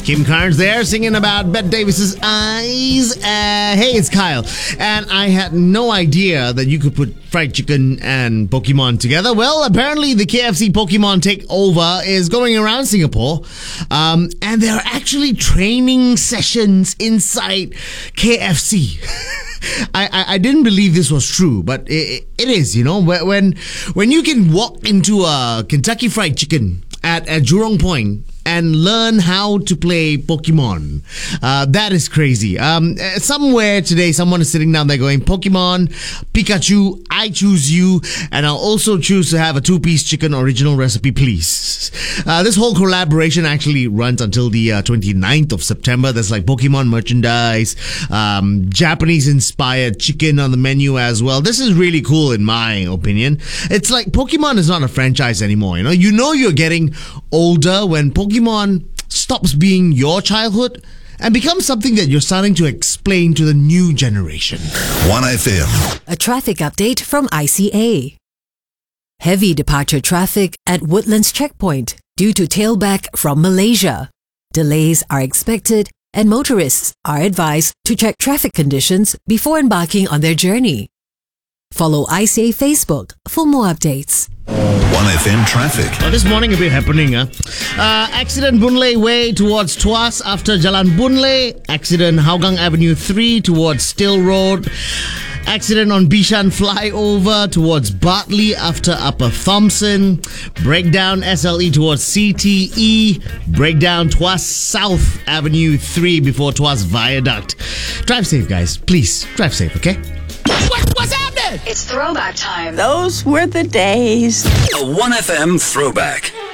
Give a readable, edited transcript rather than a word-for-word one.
Kim Carnes there singing about Bette Davis's Eyes. Hey, it's Kyle. And I had no idea that you could put fried chicken and Pokemon together. Well, apparently the KFC Pokemon takeover is going around Singapore. And there are actually training sessions inside KFC. I didn't believe this was true, but it is, you know, when you can walk into a Kentucky Fried Chicken at Jurong Point and learn how to play Pokemon. That is crazy. Somewhere today, someone is sitting down there going, Pokemon, Pikachu, I choose you, and I'll also choose to have a 2-piece chicken original recipe, please. This whole collaboration actually runs until the 29th of September. There's like Pokemon merchandise, Japanese-inspired chicken on the menu as well. This is really cool in my opinion. It's like Pokemon is not a franchise anymore. You know you're getting older when Pokemon stops being your childhood and becomes something that you're starting to explain to the new generation. 1FM. A traffic update from ICA. Heavy departure traffic at Woodlands Checkpoint due to tailback from Malaysia. Delays are expected and motorists are advised to check traffic conditions before embarking on their journey. Follow ICA Facebook for more updates. 1FM traffic. This morning a bit happening. Accident Boon Lay Way towards Tuas after Jalan Boon Lay. Accident Hougang Avenue 3 towards Still Road. Accident on Bishan Flyover towards Bartley after Upper Thompson. Breakdown SLE towards CTE. Breakdown Tuas South Avenue 3 before Tuas Viaduct. Drive safe, guys. Please, drive safe, okay? What's happening? It's throwback time. Those were the days. A 1FM throwback.